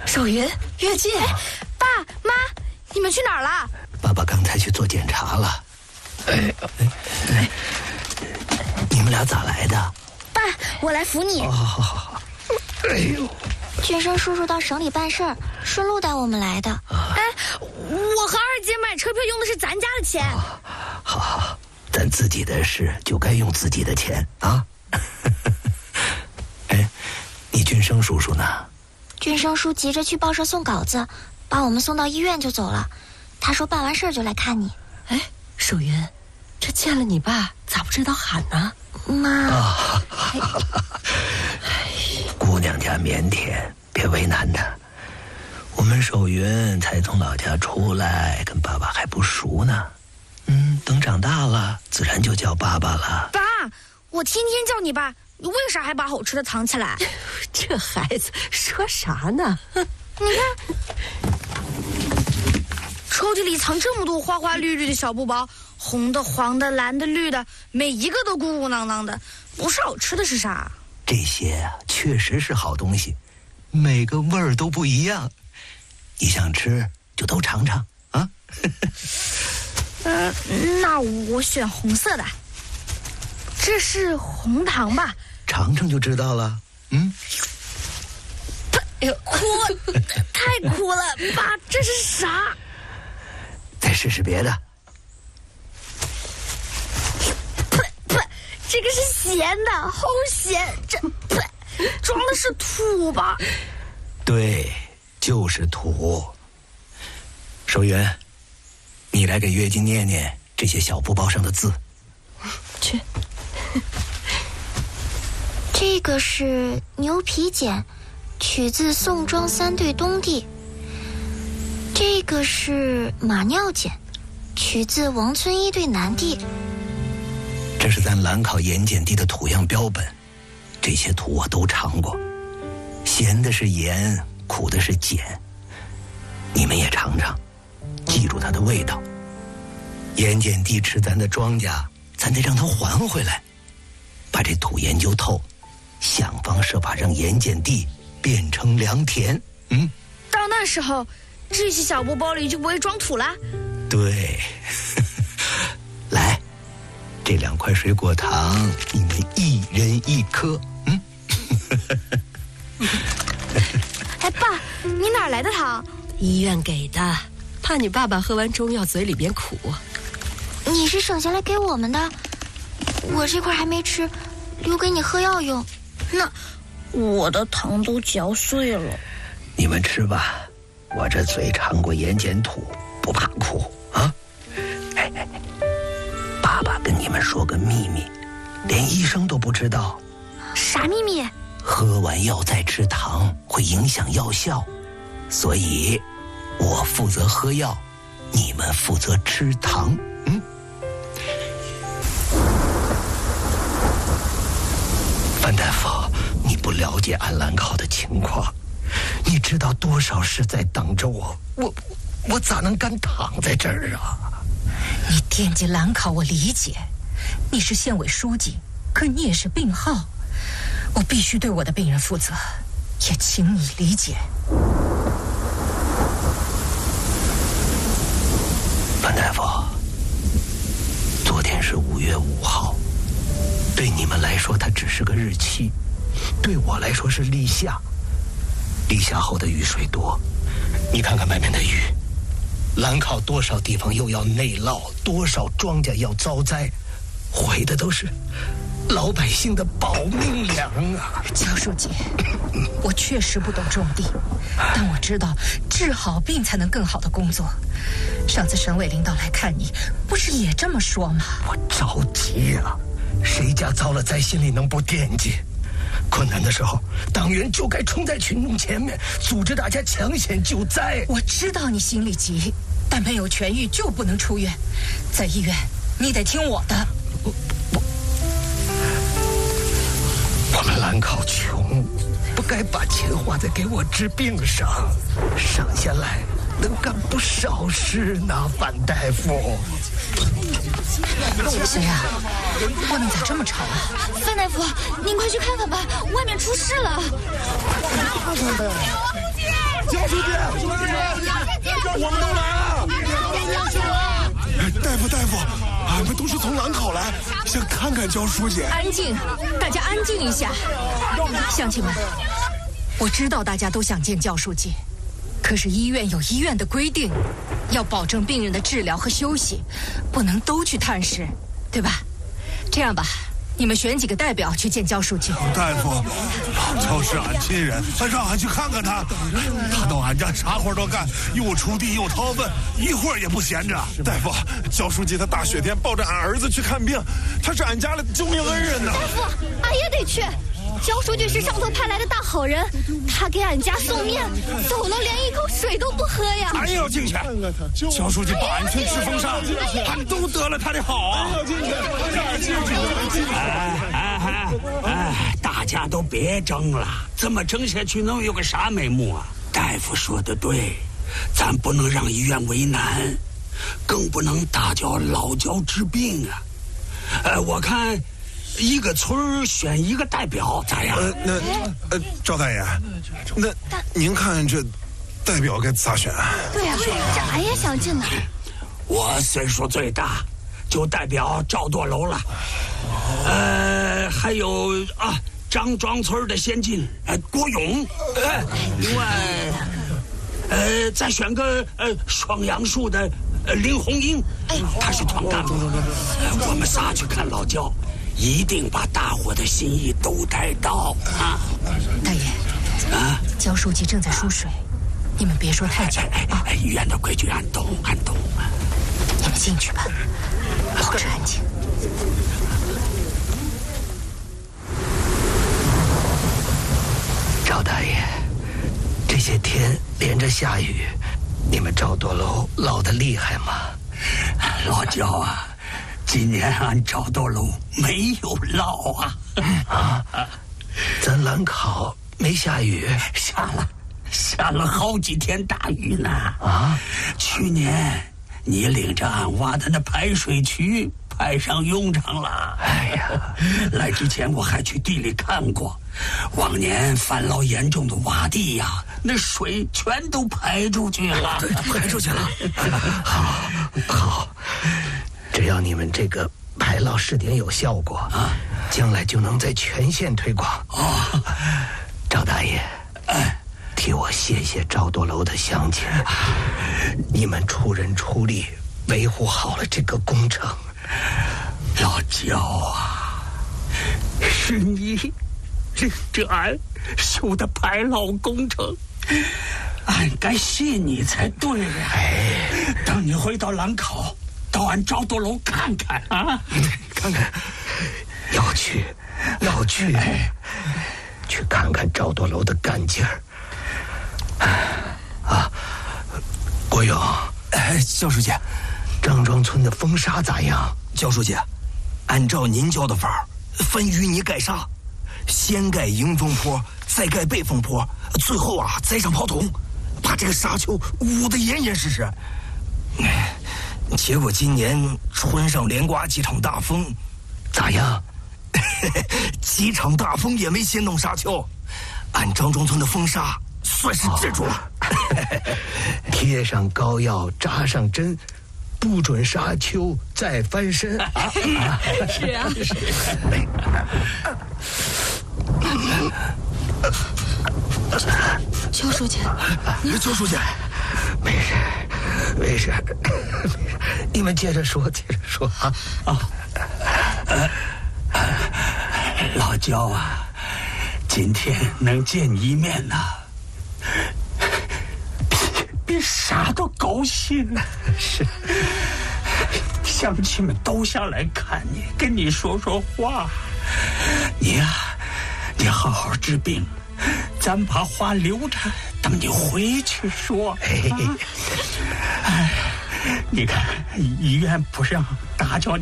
守云、月季， 爸妈，你们去哪儿了？ 爸爸刚才去做检查了。你们俩咋来的？ 爸，我来扶你。 好。哎呦， 俊生叔叔到省里办事儿，顺路带我们来的。 我和二姐买车票用的是咱家的钱。 好，咱自己的事就该用自己的钱啊。你俊生叔叔呢？ 俊生叔急着去报社送稿子，把我们送到医院就走了。他说办完事儿就来看你。 守云，这见了你爸咋不知道喊呢？ 妈， 姑娘家腼腆，别为难她。我们守云才从老家出来，跟爸爸还不熟呢。等长大了，自然就叫爸爸了。 爸，我天天叫你爸，你为啥还把好吃的藏起来？ 这孩子说啥呢？ 你看，抽屉里藏这么多花花绿绿的小布包，红的、黄的、蓝的、绿的，每一个都鼓鼓囊囊的，不是好吃的是啥？ 这些确实是好东西，每个味儿都不一样。你想吃就都尝尝啊。 那我选红色的。这是红糖吧？ 尝尝就知道了。 苦，太苦了，爸，这是啥？ 再试试别的。 这个是咸的，好咸！这装的是土吧？ 对，就是土。守云，你来给月季念念这些小布包上的字。 去。 这个是牛皮剪，取自宋庄三对东地。这个是马尿剪，取自王村一对南地。 这是咱兰考盐碱地的土样标本，这些土我都尝过，咸的是盐，苦的是碱。你们也尝尝，记住它的味道。盐碱地吃咱的庄稼，咱得让它还回来，把这土研究透，想方设法让盐碱地变成良田。 到那时候，这些小布包里就不会装土了。 对。来，这2块水果糖，你们一人1颗。 爸，你哪来的糖？ 医院给的，怕你爸爸喝完中药嘴里边苦。 你是省下来给我们的，我这块还没吃，留给你喝药用。 那我的糖都嚼碎了。 你们吃吧，我这嘴尝过盐碱土，不怕苦啊。爸爸跟你们说个秘密，连医生都不知道。 啥秘密？ 喝完药再吃糖会影响药效，所以我负责喝药，你们负责吃糖。范大夫，你不了解俺兰考的情况，你知道多少事在等着我，我咋能敢躺在这儿啊？ 你惦记兰考我理解，你是县委书记，可你也是病号，我必须对我的病人负责，也请你理解。 范大夫，昨天是5月5号，对你们来说它只是个日期，对我来说是立夏。立夏后的雨水多，你看看外面的雨，兰考多少地方又要内涝，多少庄稼要遭灾，毁的都是老百姓的保命粮啊！ 焦书记，我确实不懂种地，但我知道治好病才能更好的工作。上次省委领导来看你，不是也这么说吗？ 我着急啊，谁家遭了灾心里能不惦记？困难的时候，党员就该冲在群众前面，组织大家抢险救灾。 我知道你心里急，但没有痊愈就不能出院，在医院你得听我的。 我们兰考穷，不该把钱花在给我治病上，省下来能干不少事呢，范大夫。 谁呀？外面咋这么吵啊？ 范大夫，您快去看看吧，外面出事了！ 救教书记，我们都来了！大夫，俺们都是从兰考来，想看看焦书记。 安静，大家安静一下。乡亲们，我知道大家都想见焦书记，可是医院有医院的规定，要保证病人的治疗和休息，不能都去探视，对吧？这样吧，你们选几个代表去见焦书记。 大夫，老焦是俺亲人，让俺去看看他。他到俺家啥活都干，又锄地又掏粪，一会儿也不闲着。大夫，焦书记他大雪天抱着俺儿子去看病，他是俺家的救命恩人呢。 大夫，俺也得去。焦书记是上头派来的大好人，他给俺家送面，走了连一口水都不喝呀。 俺也要进去。焦书记把俺村治风沙，俺都得了他的好啊。 大家都别争了，这么争下去能有个啥眉目啊？大夫说的对，咱不能让医院为难，更不能打搅老焦治病啊。我看一个村选一个代表咋样？ 赵大爷，那您看这代表该咋选啊？ 对呀，这俺也想进呢。 我岁数最大，就代表赵垛楼了。还有张庄村的先进郭勇，另外再选个双杨树的林红英，他是团干部。我们仨去看老焦，一定把大伙的心意都带到啊！ 大爷，焦书记正在输水，你们别说太久。 医院的规矩俺懂。 你们进去吧，保持安静。 赵大爷，这些天连着下雨，你们赵垛楼涝得厉害吗？老焦啊，今年俺赵垛楼没有涝啊。咱兰考没下雨？下了好几天大雨呢。去年你领着俺挖的那排水渠派上用场了。来之前我还去地里看过，往年烦涝严重的洼地呀，那水全都排出去了。对，排出去了。好，只要你们这个排涝试点有效果将来就能在全县推广。赵大爷，替我谢谢赵垛楼的乡亲，你们出人出力维护好了这个工程。老焦啊，是你领着俺修的排涝工程，俺该谢你才对呀。等你回到兰考，到俺赵垛楼看看啊！看看，要去看看赵垛楼的干劲儿。郭勇， 焦书记， 张庄村的风沙咋样？ 焦书记，按照您教的法，分淤泥盖沙，先盖迎风坡，再盖背风坡，最后栽上炮筒，把这个沙丘捂得严严实实。结果今年春上连刮几场大风， 咋样？ 几场大风也没掀动沙丘，俺张庄村的风沙算是治住了。 贴上膏药，扎上针，不准沙丘再翻身。 是啊。 焦书记， 焦书记， 没事，你们接着说老焦啊，今天能见你一面呢，比啥都高兴。是，乡亲们都想来看你，跟你说说话。你好好治病，咱把话留着，等你回去说。你看医院不让打搅